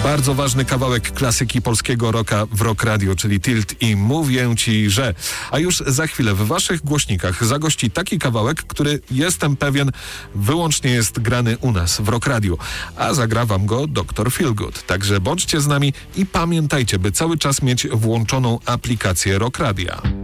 Bardzo ważny kawałek klasyki polskiego rocka w Rock Radio, czyli Tilt i Mówię Ci, że... A już za chwilę w waszych głośnikach zagości taki kawałek, który jestem pewien wyłącznie jest grany u nas w Rock Radio, a zagra wam go Dr. Feelgood. Także bądźcie z nami i pamiętajcie, by cały czas mieć włączoną aplikację Rock Radia.